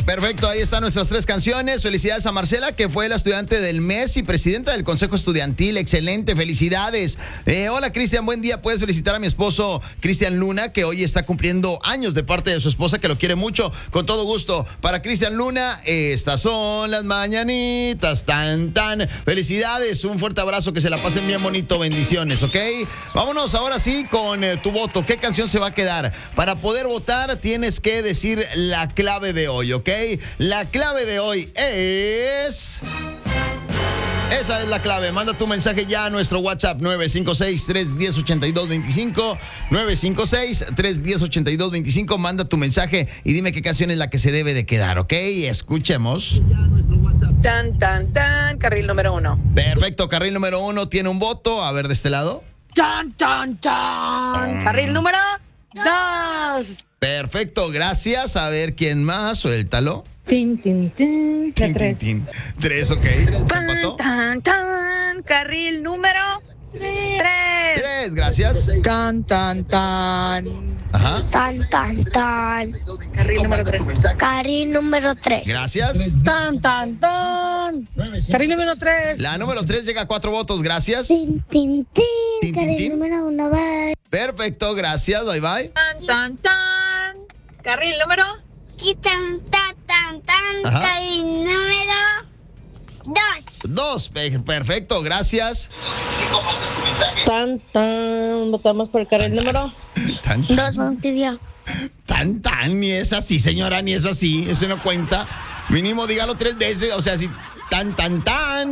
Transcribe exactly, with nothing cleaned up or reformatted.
Perfecto, ahí están nuestras tres canciones. Felicidades a Marcela, que fue la estudiante del mes y presidenta del Consejo Estudiantil. Excelente, felicidades. Eh, hola, Cristian, buen día. Puedes felicitar a mi esposo, Cristian Luna, que hoy está cumpliendo años de parte de su esposa, que lo quiere mucho. Con todo gusto. Para Cristian Luna, estas son las mañanitas. Tan, tan. Felicidades, un fuerte abrazo, que se la pasen bien bonito. Bendiciones, ¿ok? Vámonos ahora sí con eh, tu voto. ¿Qué canción se va a quedar? Para poder votar, tienes que decir la clave de hoy, ¿ok? La clave de hoy es... Esa es la clave. Manda tu mensaje ya a nuestro WhatsApp nueve cinco seis, tres uno cero, ocho dos dos cinco. nueve cinco seis, tres uno cero, ocho dos dos cinco. Manda tu mensaje y dime qué canción es la que se debe de quedar, ¿ok? Escuchemos. Tan, tan, tan. Carril número uno. Perfecto, carril número uno tiene un voto. A ver, de este lado. Tan, tan, tan. Carril número dos. Perfecto, gracias. A ver, ¿quién más? Suéltalo. Tin, tin, tin. La Tin, tres. tin, tin. Tres, ok. ¿Se Tan, empató? tan, tan. Carril número tres. Tres, gracias. Tan, tan, tan. Ajá. Tan, tan, tan. Carril número tres. Carril número tres. Gracias. Tan, tan, tan. Carril número tres. La número tres llega a cuatro votos, gracias. Tin, tin, tin. Tin, tin, Carril tin. número uno, bye. Perfecto, gracias. Bye bye. Tan, tan, tan. Carril número Tan, tan, tan, tan. Ajá. Carril número dos. Dos. Pe- Perfecto, gracias. Tan, tan. Votamos por el carril número. Tan, Dos, tan, Montidia. tan, tan. Ni es así, señora, ni es así. Eso no cuenta. Mínimo dígalo tres veces. O sea, si tan, tan, tan.